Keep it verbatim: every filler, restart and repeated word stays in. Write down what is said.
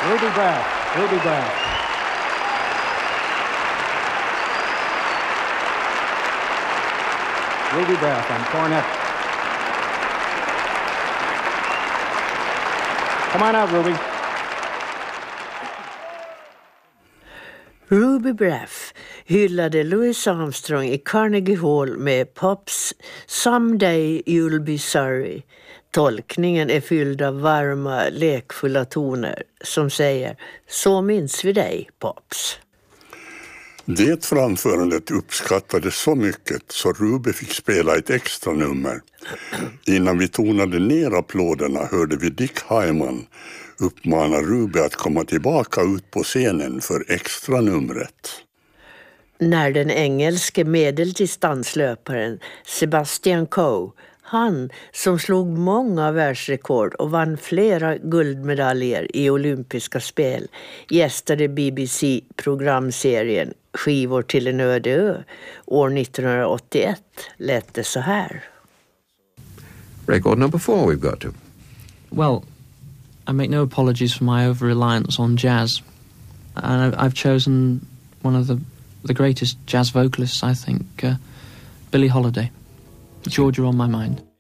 Ruby Braff, Ruby Braff. Ruby Braff on cornet. Come on out, Ruby. Ruby Braff hyllade Louis Armstrong i Carnegie Hall med Pops Someday You'll Be Sorry. Tolkningen är fylld av varma, lekfulla toner som säger så minns vi dig, Pops. Det framförandet uppskattades så mycket så Ruby fick spela ett extra nummer. Innan vi tonade ner applåderna hörde vi Dick Hyman uppmana Ruby att komma tillbaka ut på scenen för extra numret. När den engelske medeldistanslöparen Sebastian Coe, han som slog många världsrekord och vann flera guldmedaljer i olympiska spel, gästade B B C-programserien Skivor till en öde ö år nittonhundraåttioett, lät det så här. Record number four we've got to. Well, I make no apologies for my over-reliance on jazz. And I've, I've chosen one of the, the greatest jazz vocalists, I think, uh, Billie Holiday. Georgia on my mind.